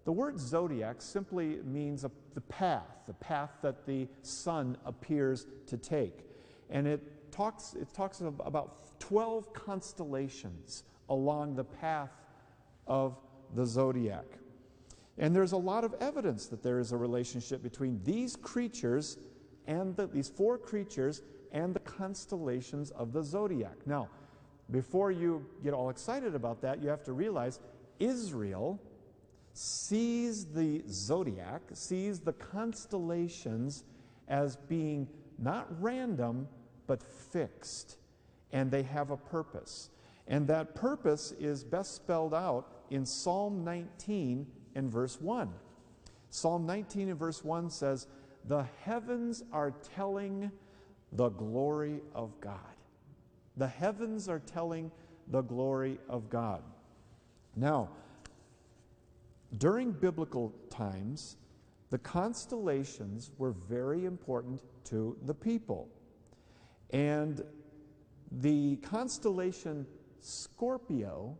The word zodiac simply means the path that the sun appears to take. And it talks about 12 constellations along the path of the zodiac. And there's a lot of evidence that there is a relationship between these creatures and these four creatures and the constellations of the zodiac. Now, before you get all excited about that, you have to realize Israel sees the zodiac, sees the constellations as being not random, but fixed. And they have a purpose. And that purpose is best spelled out in Psalm 19 and verse 1. Psalm 19 and verse 1 says, "The heavens are telling the glory of God." The heavens are telling the glory of God. Now, during biblical times, the constellations were very important to the people. And the constellation Scorpio,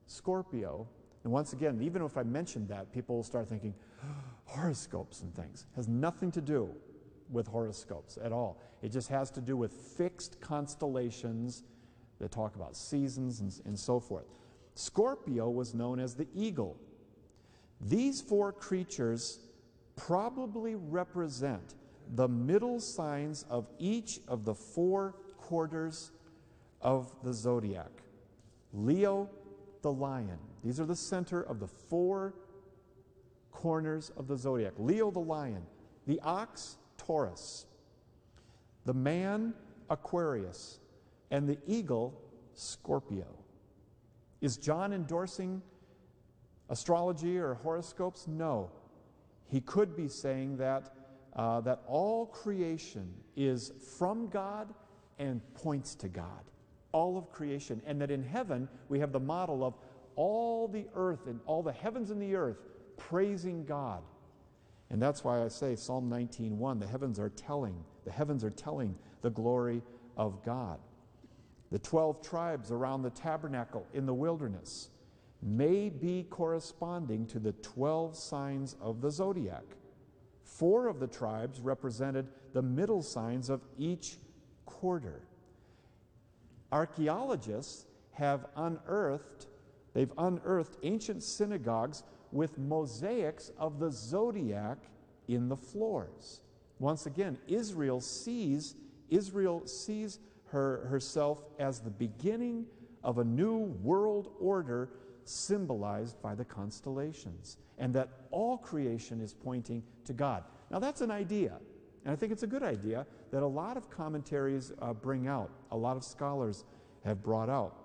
and once again, even if I mentioned that, people will start thinking, horoscopes and things. It has nothing to do with horoscopes at all. It just has to do with fixed constellations that talk about seasons and so forth. Scorpio was known as the eagle. These four creatures probably represent the middle signs of each of the four quarters of the zodiac. Leo, the lion. These are the center of the four corners of the zodiac. Leo, the lion. The ox, Taurus. The man, Aquarius. And the eagle, Scorpio. Is John endorsing astrology or horoscopes? No. He could be saying that all creation is from God and points to God. All of creation. And that in heaven we have the model of all the earth and all the heavens and the earth praising God. And that's why I say Psalm 19:1, the heavens are telling the glory of God. The 12 tribes around the tabernacle in the wilderness may be corresponding to the 12 signs of the zodiac. 4 of the tribes represented the middle signs of each quarter. Archaeologists have unearthed ancient synagogues with mosaics of the zodiac in the floors. Once again, Israel sees herself as the beginning of a new world order symbolized by the constellations, and that all creation is pointing to God. Now that's an idea, and I think it's a good idea that a lot of commentaries bring out, a lot of scholars have brought out.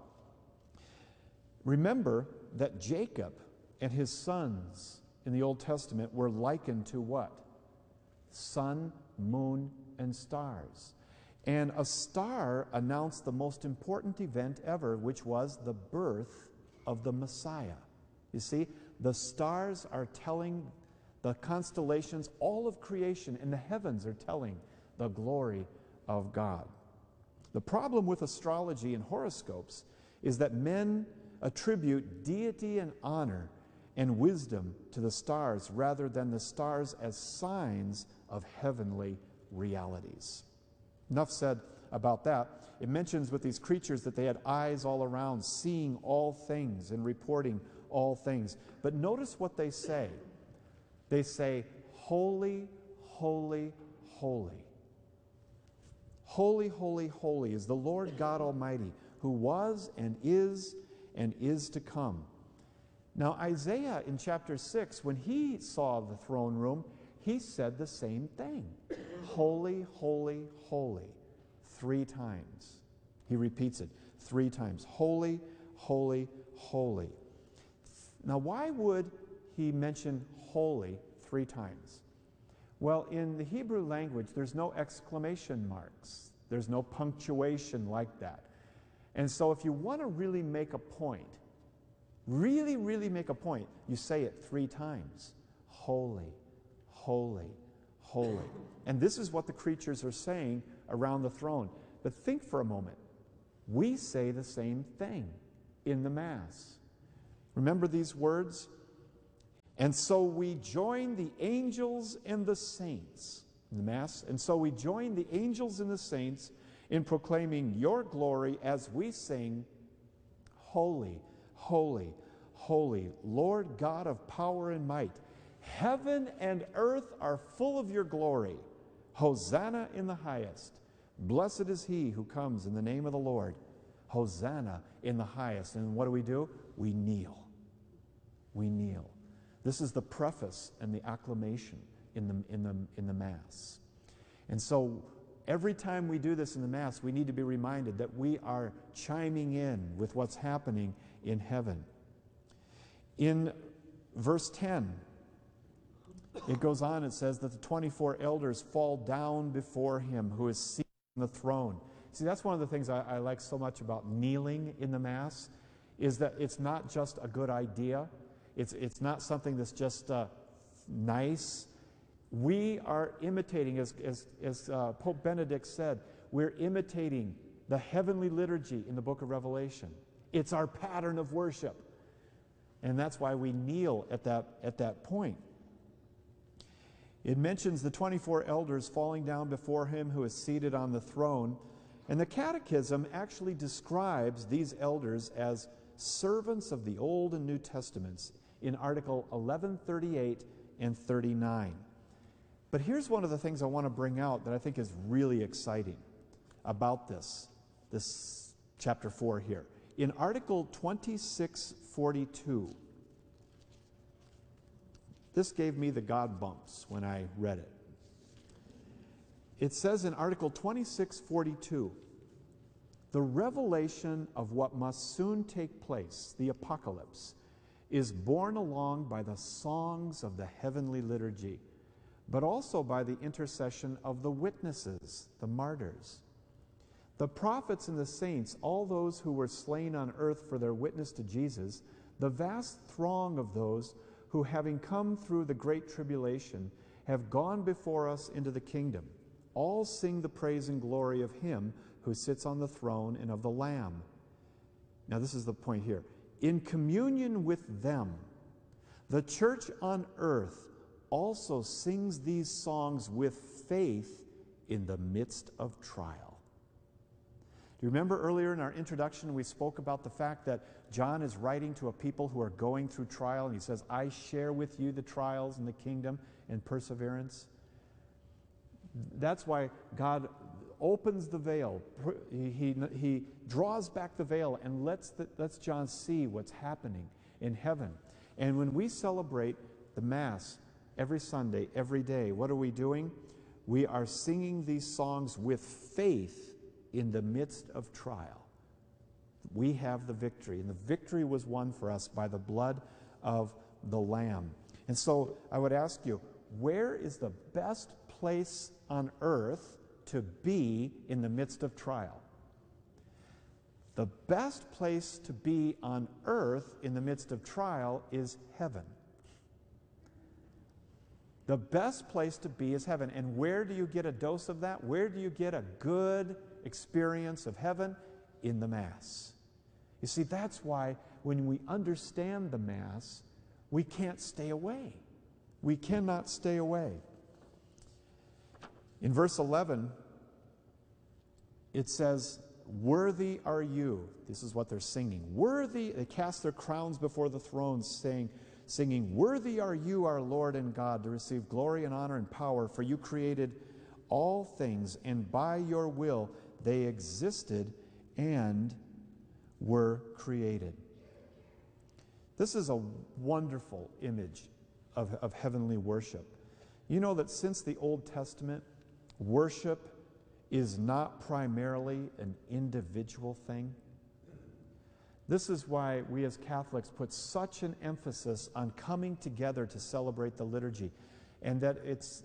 Remember that Jacob and his sons in the Old Testament were likened to what? Sun, moon, and stars. And a star announced the most important event ever, which was the birth of the Messiah. You see, the stars are telling the constellations, all of creation, and the heavens are telling the glory of God. The problem with astrology and horoscopes is that men attribute deity and honor and wisdom to the stars rather than the stars as signs of heavenly realities. Enough said about that. It mentions with these creatures that they had eyes all around, seeing all things and reporting all things. But notice what they say. They say, holy, holy, holy. Holy, holy, holy is the Lord God Almighty, who was and is to come. Now Isaiah in chapter 6, when he saw the throne room, he said the same thing. Holy, holy, holy. 3 times. He repeats it 3 times. Holy, holy, holy. Now why would he mention holy 3 times? Well, in the Hebrew language, there's no exclamation marks. There's no punctuation like that. And so if you want to really make a point, really, really make a point, you say it 3 times. Holy, holy, holy. And this is what the creatures are saying around the throne. But think for a moment. We say the same thing in the Mass. Remember these words? And so we join the angels and the saints in the Mass. And so we join the angels and the saints in proclaiming your glory as we sing, Holy, holy, holy, Lord God of power and might. Heaven and earth are full of your glory. Hosanna in the highest. Blessed is he who comes in the name of the Lord. Hosanna in the highest. And what do? We kneel. We kneel. This is the preface and the acclamation in the Mass. And so every time we do this in the Mass, we need to be reminded that we are chiming in with what's happening in heaven. In verse 10, it goes on, it says that the 24 elders fall down before him who is seated on the throne. See, that's one of the things I like so much about kneeling in the Mass, is that it's not just a good idea. It's not something that's just nice. We are imitating, as Pope Benedict said, we're imitating the heavenly liturgy in the book of Revelation. It's our pattern of worship. And that's why we kneel at that point. It mentions the 24 elders falling down before him who is seated on the throne. And the Catechism actually describes these elders as servants of the Old and New Testaments in Article 1138 and 39. But here's one of the things I want to bring out that I think is really exciting about this chapter 4 here. In Article 2642, this gave me the God bumps when I read it. It says in Article 2642, the revelation of what must soon take place, the apocalypse, is borne along by the songs of the heavenly liturgy, but also by the intercession of the witnesses, the martyrs. The prophets and the saints, all those who were slain on earth for their witness to Jesus, the vast throng of those who, having come through the great tribulation, have gone before us into the kingdom, all sing the praise and glory of him who sits on the throne and of the Lamb. Now this is the point here. In communion with them, the church on earth also sings these songs with faith in the midst of trial. Do you remember earlier in our introduction we spoke about the fact that John is writing to a people who are going through trial, and he says, I share with you the trials in the kingdom and perseverance? That's why God opens the veil. He draws back the veil and lets John see what's happening in heaven. And when we celebrate the Mass every Sunday, every day, what are we doing? We are singing these songs with faith in the midst of trial. We have the victory, and the victory was won for us by the blood of the Lamb. And so I would ask you, where is the best place on earth to be in the midst of trial? The best place to be on earth in the midst of trial is heaven. The best place to be is heaven. And where do you get a dose of that? Where do you get a good experience of heaven? In the Mass. You see, that's why when we understand the Mass, we can't stay away. We cannot stay away. In verse 11, it says, worthy are you. This is what they're singing. Worthy, they cast their crowns before the throne, singing, worthy are you, our Lord and God, to receive glory and honor and power, for you created all things, and by your will they existed and were created. This is a wonderful image of heavenly worship. You know that since the Old Testament, worship is not primarily an individual thing. This is why we as Catholics put such an emphasis on coming together to celebrate the liturgy, and that it's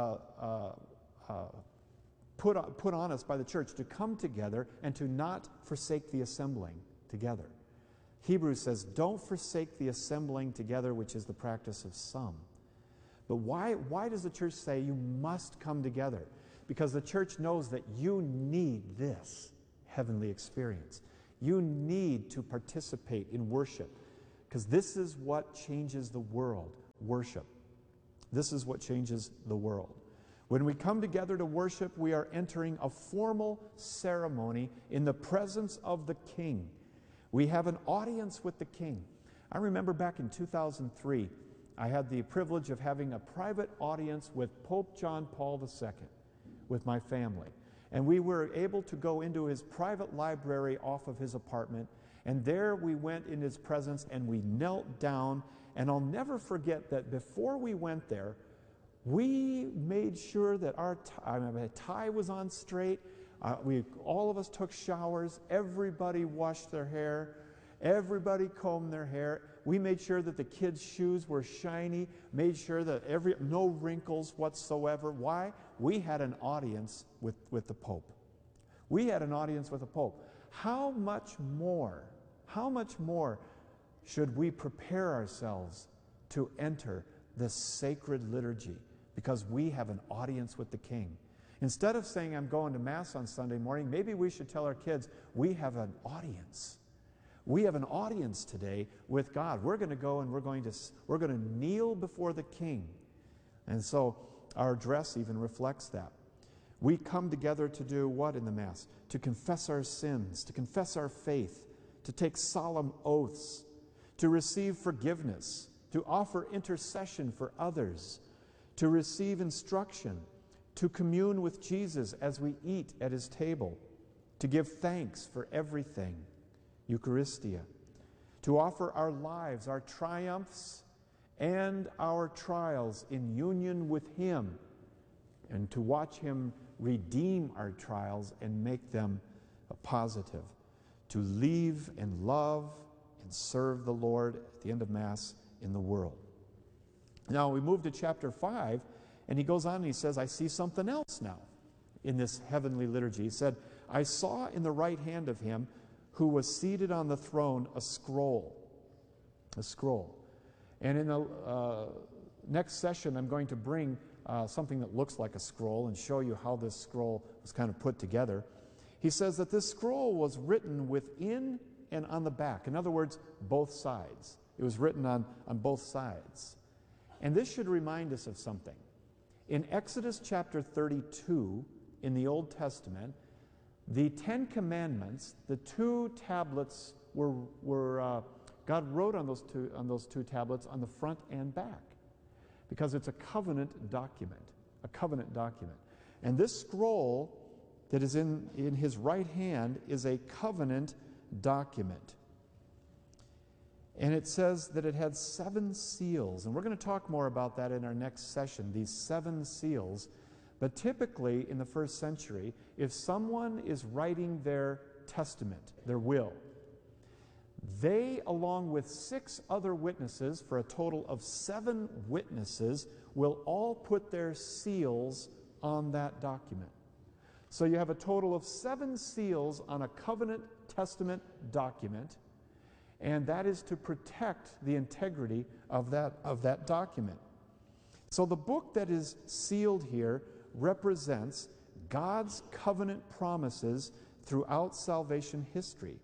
put on us by the church to come together and to not forsake the assembling together. Hebrews says, don't forsake the assembling together, which is the practice of some. But why does the church say you must come together? Because the church knows that you need this heavenly experience. You need to participate in worship, because this is what changes the world. worship. This is what changes the world. When we come together to worship, we are entering a formal ceremony in the presence of the King. We have an audience with the King. I remember back in 2003, I had the privilege of having a private audience with Pope John Paul II with my family. And we were able to go into his private library off of his apartment, and there we went in his presence and we knelt down. And I'll never forget that before we went there, we made sure that our tie was on straight. All of us took showers. Everybody washed their hair. Everybody combed their hair. We made sure that the kids' shoes were shiny, made sure that no wrinkles whatsoever. Why? We had an audience with the Pope. We had an audience with the Pope. How much more should we prepare ourselves to enter this sacred liturgy? Because we have an audience with the King. Instead of saying, I'm going to Mass on Sunday morning, maybe we should tell our kids, we have an audience. We have an audience today with God. We're going to go and we're going to kneel before the King. And so our dress even reflects that. We come together to do what in the Mass? To confess our sins, to confess our faith, to take solemn oaths, to receive forgiveness, to offer intercession for others, to receive instruction, to commune with Jesus as we eat at his table, to give thanks for everything, Eucharistia, to offer our lives, our triumphs, and our trials in union with him, and to watch him redeem our trials and make them positive, to leave and love and serve the Lord at the end of Mass in the world. Now we move to chapter 5, and he goes on and he says, I see something else now in this heavenly liturgy. He said, I saw in the right hand of him who was seated on the throne a scroll. A scroll. And in the next session, I'm going to bring something that looks like a scroll and show you how this scroll was kind of put together. He says that this scroll was written within and on the back. In other words, both sides. It was written on both sides. And this should remind us of something. In Exodus chapter 32 in the Old Testament, the Ten Commandments, the two tablets God wrote on those two tablets on the front and back, because it's a covenant document, And this scroll that is in his right hand is a covenant document. And it says that it had 7 seals. And we're going to talk more about that in our next session, these 7 seals. But typically in the first century, if someone is writing their testament, their will, they, along with 6 other witnesses, for a total of 7 witnesses, will all put their seals on that document. So you have a total of 7 seals on a covenant testament document, and that is to protect the integrity of that document. So the book that is sealed here represents God's covenant promises throughout salvation history.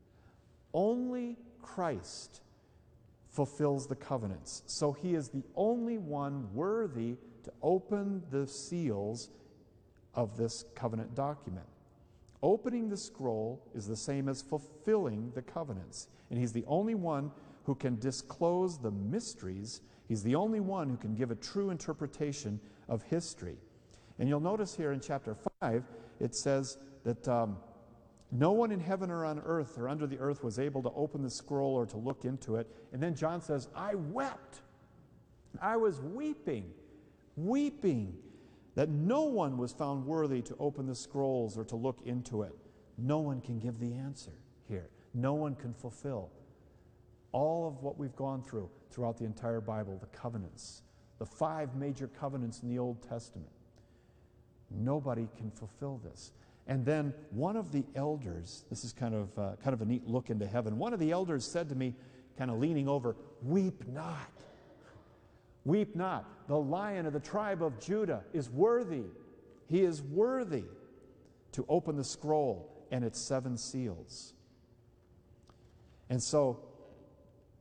Only Christ fulfills the covenants. So he is the only one worthy to open the seals of this covenant document. Opening the scroll is the same as fulfilling the covenants. And he's the only one who can disclose the mysteries. He's the only one who can give a true interpretation of history. And you'll notice here in chapter 5, it says that no one in heaven or on earth or under the earth was able to open the scroll or to look into it. And then John says, I wept. I was weeping that no one was found worthy to open the scrolls or to look into it. No one can give the answer here. No one can fulfill all of what we've gone through throughout the entire Bible, the covenants, the 5 major covenants in the Old Testament. Nobody can fulfill this. And then one of the elders, this is kind of a neat look into heaven, one of the elders said to me, kind of leaning over, weep not. Weep not. The Lion of the tribe of Judah is worthy. He is worthy to open the scroll and its 7 seals. And so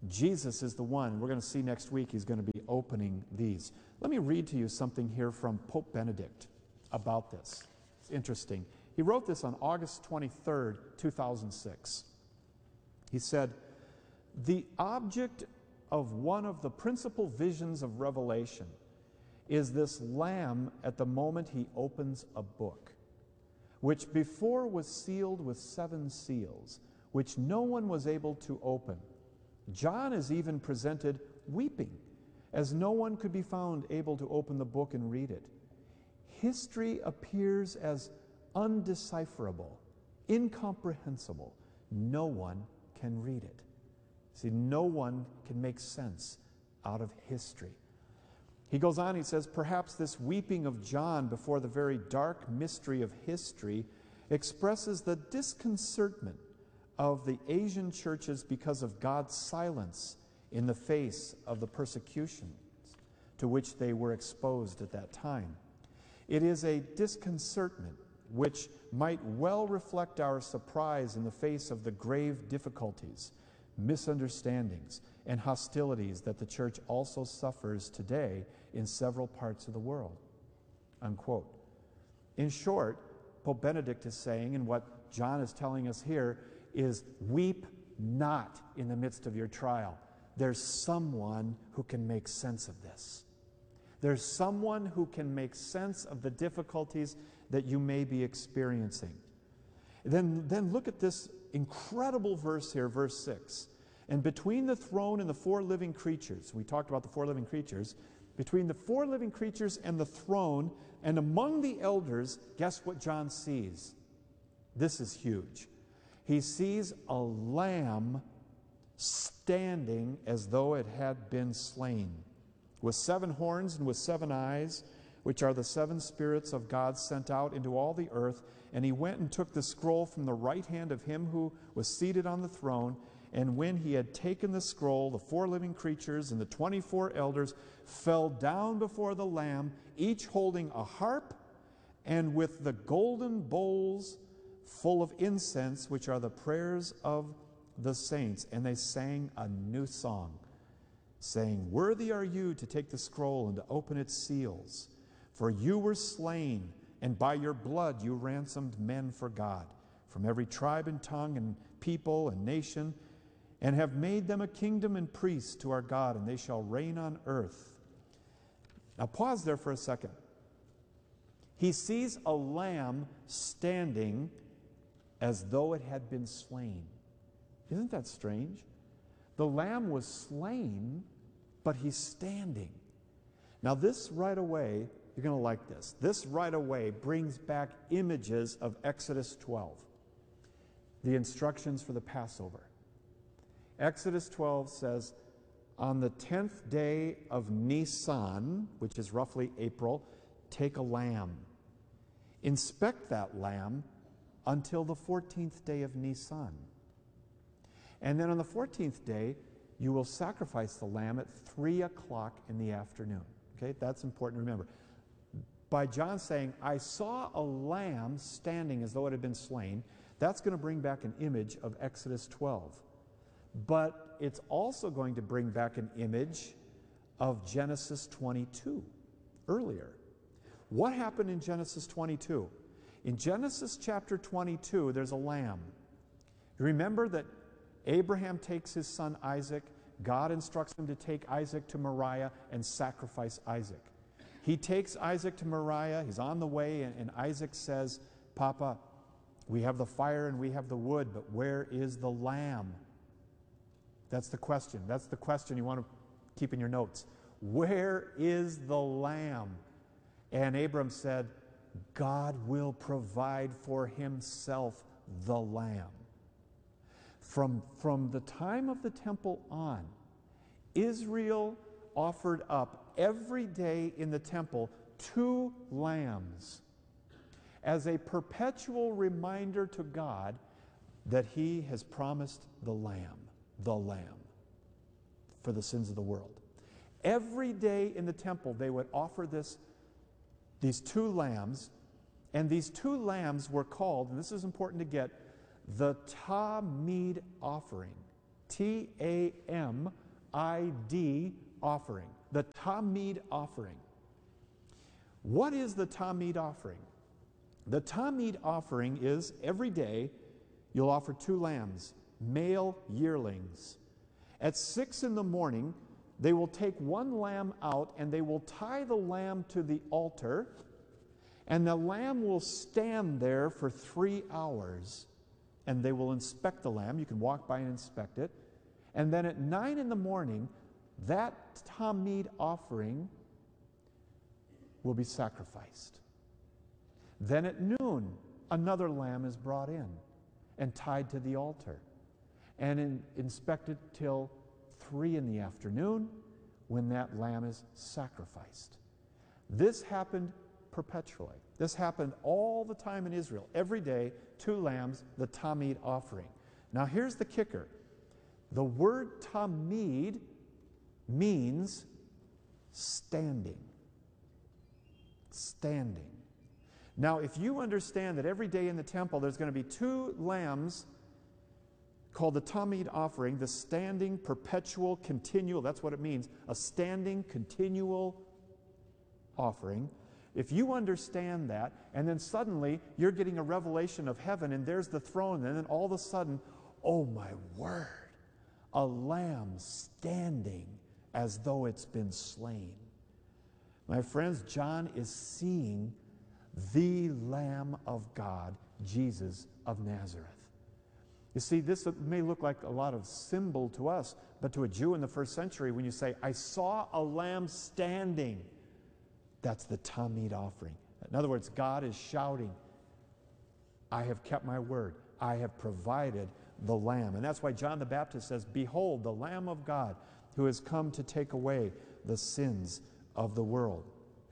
Jesus is the one. We're going to see next week he's going to be opening these. Let me read to you something here from Pope Benedict about this. It's interesting. He wrote this on August 23rd, 2006. He said, "The object of one of the principal visions of Revelation is this Lamb at the moment he opens a book, which before was sealed with 7 seals, which no one was able to open. John is even presented weeping, as no one could be found able to open the book and read it. History appears as undecipherable, incomprehensible. No one can read it." See, no one can make sense out of history. He goes on, he says, "Perhaps this weeping of John before the very dark mystery of history expresses the disconcertment of the Asian churches because of God's silence in the face of the persecutions to which they were exposed at that time. It is a disconcertment which might well reflect our surprise in the face of the grave difficulties, misunderstandings, and hostilities that the church also suffers today in several parts of the world." Unquote. In short, Pope Benedict is saying, and what John is telling us here, is weep not in the midst of your trial. There's someone who can make sense of this. There's someone who can make sense of the difficulties that you may be experiencing. Then look at this incredible verse here, verse 6. "And between the throne and the 4 living creatures," we talked about the 4 living creatures, "between the 4 living creatures and the throne and among the elders," guess what John sees? This is huge. He sees a lamb standing as though it had been slain, with 7 horns and with 7 eyes, which are the 7 spirits of God sent out into all the earth. And he went and took the scroll from the right hand of him who was seated on the throne. And when he had taken the scroll, the 4 living creatures and the 24 elders fell down before the Lamb, each holding a harp and with the golden bowls full of incense, which are the prayers of the saints. And they sang a new song, saying, "Worthy are you to take the scroll and to open its seals. For you were slain, and by your blood you ransomed men for God, from every tribe and tongue and people and nation, and have made them a kingdom and priests to our God, and they shall reign on earth." Now pause there for a second. He sees a lamb standing as though it had been slain. Isn't that strange? The lamb was slain, but he's standing. Now this right away, you're going to like this. This right away brings back images of Exodus 12, the instructions for the Passover. Exodus 12 says, "On the 10th day of Nisan," which is roughly April, "take a lamb. Inspect that lamb until the 14th day of Nisan. And then on the 14th day, you will sacrifice the lamb at 3 o'clock in the afternoon." Okay, that's important to remember. By John saying, "I saw a lamb standing as though it had been slain," that's going to bring back an image of Exodus 12. But it's also going to bring back an image of Genesis 22, earlier. What happened in Genesis 22? In Genesis chapter 22, there's a lamb. You remember that Abraham takes his son Isaac. God instructs him to take Isaac to Moriah and sacrifice Isaac. He takes Isaac to Moriah. He's on the way, and Isaac says, "Papa, we have the fire and we have the wood, but where is the lamb?" That's the question. That's the question you want to keep in your notes. Where is the lamb? And Abram said, "God will provide for himself the lamb." From the time of the temple on, Israel offered up every day in the temple 2 lambs as a perpetual reminder to God that he has promised the lamb for the sins of the world. Every day in the temple they would offer these 2 lambs, and these 2 lambs were called, and this is important to get, the Tamid offering. T-A-M-I-D offering. The Tamid offering. What is the Tamid offering? The Tamid offering is every day you'll offer 2 lambs, male yearlings. At 6 in the morning, they will take 1 lamb out and they will tie the lamb to the altar, and the lamb will stand there for 3 hours, and they will inspect the lamb. You can walk by and inspect it. And then at 9 in the morning, that Tamid offering will be sacrificed. Then at noon, another lamb is brought in and tied to the altar and inspected till 3 in the afternoon, when that lamb is sacrificed. This happened perpetually. This happened all the time in Israel. Every day, 2 lambs, the Tamid offering. Now here's the kicker. The word Tamid means standing. Standing. Now, if you understand that every day in the temple there's going to be 2 lambs called the Tamid offering, the standing, perpetual, continual, that's what it means, a standing, continual offering. If you understand that, and then suddenly you're getting a revelation of heaven, and there's the throne, and then all of a sudden, oh my word, a lamb standing as though it's been slain. My friends, John is seeing the Lamb of God, Jesus of Nazareth. You see, this may look like a lot of symbol to us, but to a Jew in the first century, when you say, I saw a lamb standing, that's the Tamid offering. In other words, God is shouting, I have kept my word. I have provided the lamb. And that's why John the Baptist says, behold, the Lamb of God who has come to take away the sins of the world.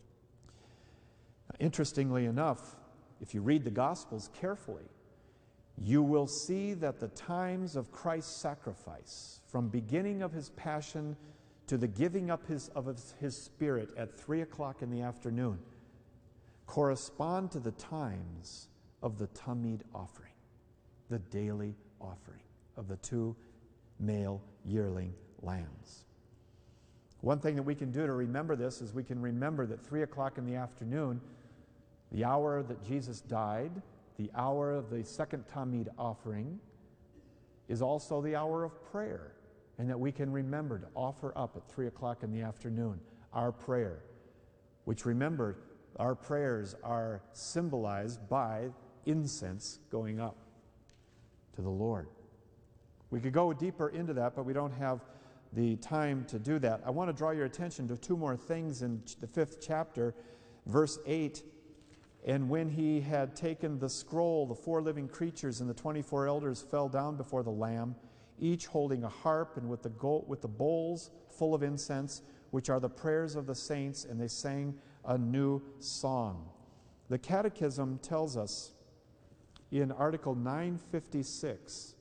Interestingly enough, if you read the Gospels carefully, you will see that the times of Christ's sacrifice, from beginning of his passion to the giving up of his spirit at 3 o'clock in the afternoon, correspond to the times of the Tamid offering, the daily offering of the 2 male yearling lambs. One thing that we can do to remember this is we can remember that 3 o'clock in the afternoon, the hour that Jesus died, the hour of the second Tamid offering, is also the hour of prayer, and that we can remember to offer up at 3 o'clock in the afternoon our prayer, which, remember, our prayers are symbolized by incense going up to the Lord. We could go deeper into that, but we don't have the time to do that. I want to draw your attention to 2 more things in the 5th chapter, verse 8. And when he had taken the scroll, the 4 living creatures and the 24 elders fell down before the Lamb, each holding a harp and with the bowls full of incense, which are the prayers of the saints, and they sang a new song. The Catechism tells us in Article 956,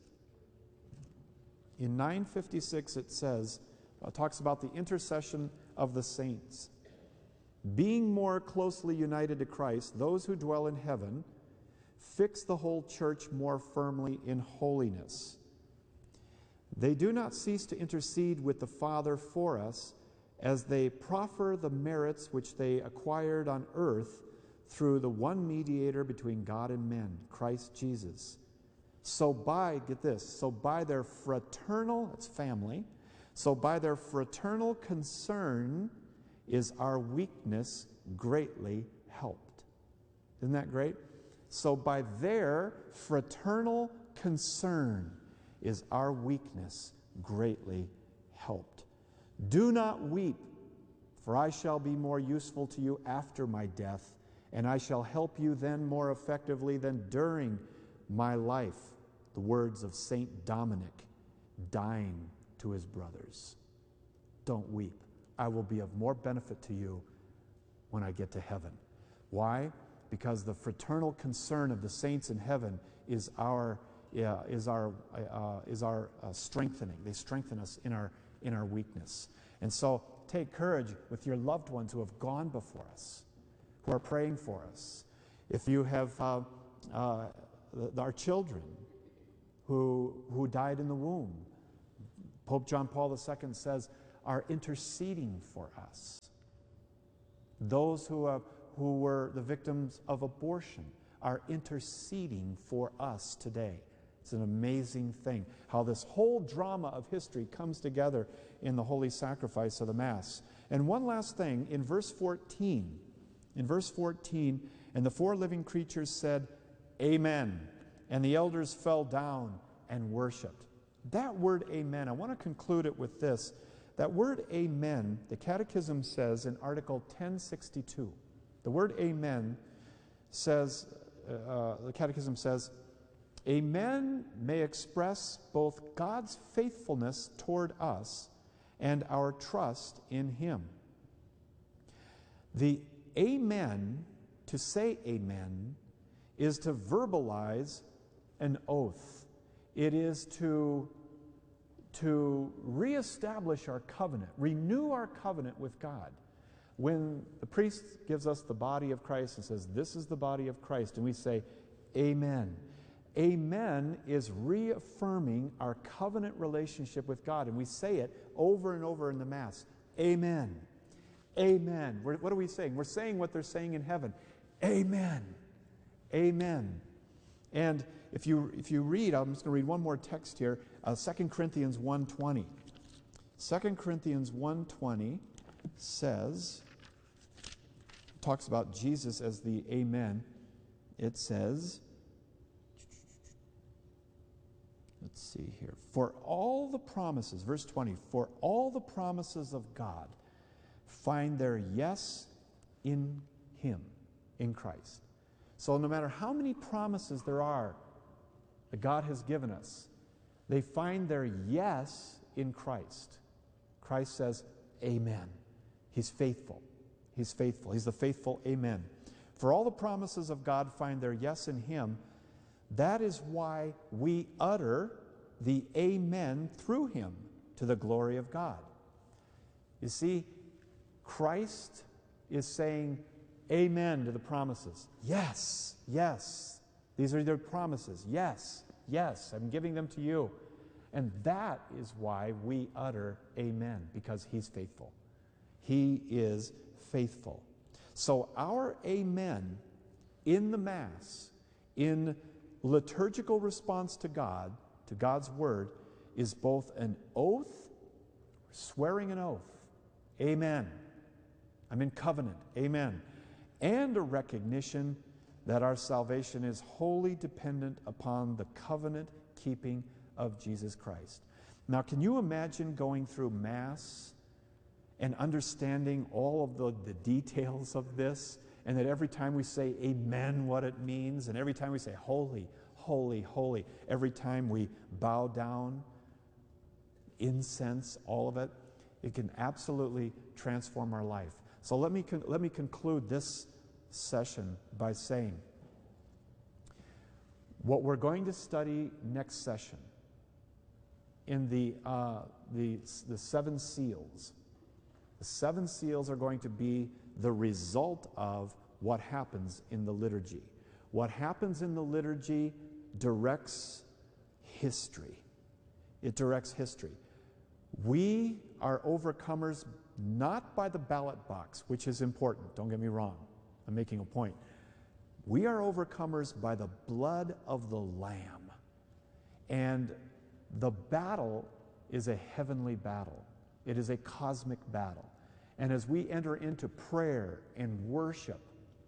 in 956 it says, talks about the intercession of the saints. Being more closely united to Christ, those who dwell in heaven fix the whole church more firmly in holiness. They do not cease to intercede with the Father for us as they proffer the merits which they acquired on earth through the one mediator between God and men, Christ Jesus. So by, get this, so by their fraternal, it's family, so by their fraternal concern is our weakness greatly helped. Isn't that great? So by their fraternal concern is our weakness greatly helped. Do not weep, for I shall be more useful to you after my death, and I shall help you then more effectively than during my life. The words of Saint Dominic, dying to his brothers. Don't weep. I will be of more benefit to you when I get to heaven. Why? Because the fraternal concern of the saints in heaven is our strengthening. They strengthen us in our weakness. And so take courage with your loved ones who have gone before us, who are praying for us. If you have our children who died in the womb, Pope John Paul II says, are interceding for us. Those who were the victims of abortion are interceding for us today. It's an amazing thing how this whole drama of history comes together in the holy sacrifice of the Mass. And one last thing, in verse 14, and the four living creatures said, Amen. And the elders fell down and worshiped. That word amen, I want to conclude it with this. That word amen, the Catechism says in Article 1062, the word amen says, the Catechism says, amen may express both God's faithfulness toward us and our trust in Him. The amen, to say amen, is to verbalize an oath. It is to reestablish our covenant, renew our covenant with God. When the priest gives us the body of Christ and says, this is the body of Christ, and we say, amen. Amen is reaffirming our covenant relationship with God, and we say it over and over in the Mass. Amen. Amen. What are we saying? We're saying what they're saying in heaven. Amen. Amen. And if you read, I'm just going to read one more text here, 2 Corinthians 1:20. 2 Corinthians 1:20 says, talks about Jesus as the Amen. It says, let's see here, for all the promises, verse 20, for all the promises of God find their yes in Him, in Christ. So no matter how many promises there are that God has given us, they find their yes in Christ. Christ says, Amen. He's faithful. He's faithful. He's the faithful Amen. For all the promises of God find their yes in Him. That is why we utter the Amen through Him to the glory of God. You see, Christ is saying Amen to the promises. Yes, yes. These are their promises. Yes, yes, I'm giving them to you. And that is why we utter Amen, because He's faithful. He is faithful. So our Amen in the Mass, in liturgical response to God, to God's Word, is both an oath, swearing an oath. Amen. I'm in covenant. Amen. And a recognition that our salvation is wholly dependent upon the covenant-keeping of Jesus Christ. Now, can you imagine going through Mass and understanding all of the details of this, and that every time we say Amen, what it means, and every time we say holy, holy, holy, every time we bow down, incense, all of it, it can absolutely transform our life. So let me conclude this session by saying what we're going to study next session in the seven seals. The seven seals are going to be the result of what happens in the liturgy. What happens in the liturgy directs history. It directs history. We are overcomers not by the ballot box, which is important. Don't get me wrong. I'm making a point. We are overcomers by the blood of the Lamb. And the battle is a heavenly battle. It is a cosmic battle. And as we enter into prayer and worship,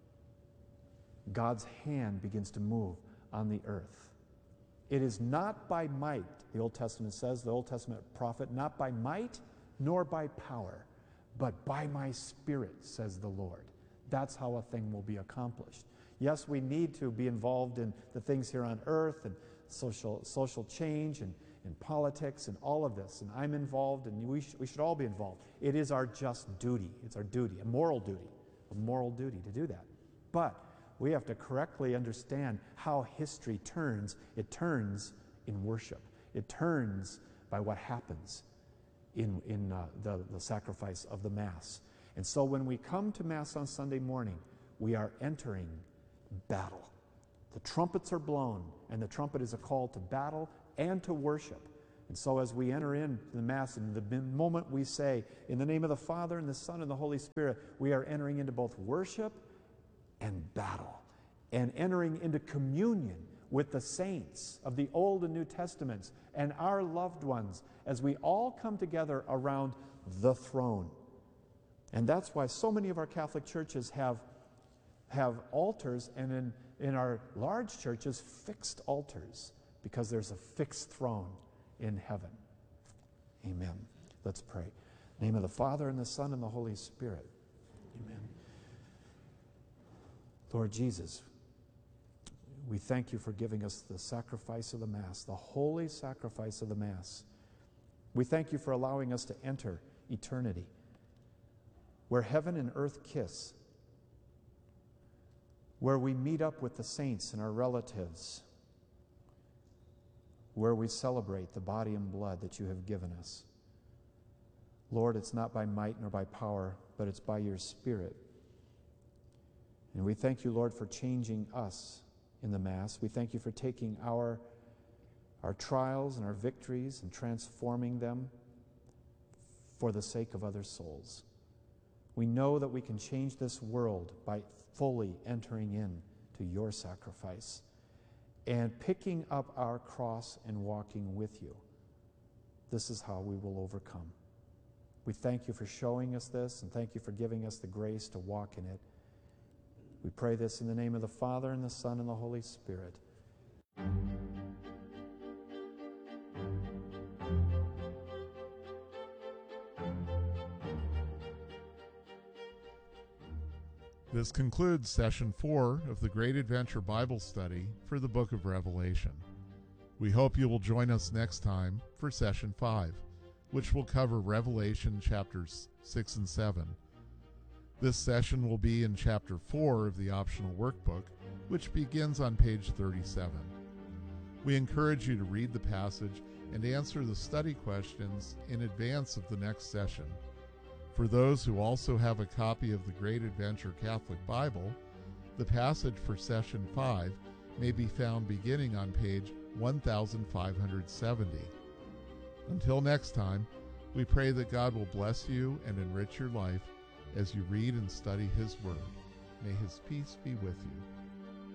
God's hand begins to move on the earth. It is not by might, the Old Testament says, the Old Testament prophet, not by might nor by power, but by my Spirit, says the Lord. That's how a thing will be accomplished. Yes, we need to be involved in the things here on earth and social change and in politics and all of this. And I'm involved, and we should all be involved. It is our just duty. It's our duty, a moral duty to do that. But we have to correctly understand how history turns. It turns in worship. It turns by what happens in the sacrifice of the Mass. And so when we come to Mass on Sunday morning, we are entering battle. The trumpets are blown, and the trumpet is a call to battle and to worship. And so as we enter into the Mass, and the moment we say, in the name of the Father, and the Son, and the Holy Spirit, we are entering into both worship and battle, and entering into communion with the saints of the Old and New Testaments and our loved ones as we all come together around the throne. And that's why so many of our Catholic churches have altars, and in our large churches, fixed altars, because there's a fixed throne in heaven. Amen. Let's pray. In the name of the Father, and the Son, and the Holy Spirit. Amen. Lord Jesus, we thank you for giving us the sacrifice of the Mass, the holy sacrifice of the Mass. We thank you for allowing us to enter eternity, where heaven and earth kiss, where we meet up with the saints and our relatives, where we celebrate the body and blood that you have given us. Lord, it's not by might nor by power, but it's by your Spirit. And we thank you, Lord, for changing us in the Mass. We thank you for taking our trials and our victories and transforming them for the sake of other souls. We know that we can change this world by fully entering in to your sacrifice and picking up our cross and walking with you. This is how we will overcome. We thank you for showing us this, and thank you for giving us the grace to walk in it. We pray this in the name of the Father, and the Son, and the Holy Spirit. This concludes Session 4 of the Great Adventure Bible Study for the Book of Revelation. We hope you will join us next time for Session 5, which will cover Revelation chapters 6 and 7. This session will be in Chapter 4 of the optional workbook, which begins on page 37. We encourage you to read the passage and answer the study questions in advance of the next session. For those who also have a copy of the Great Adventure Catholic Bible, the passage for Session 5 may be found beginning on page 1570. Until next time, we pray that God will bless you and enrich your life as you read and study His Word. May His peace be with you.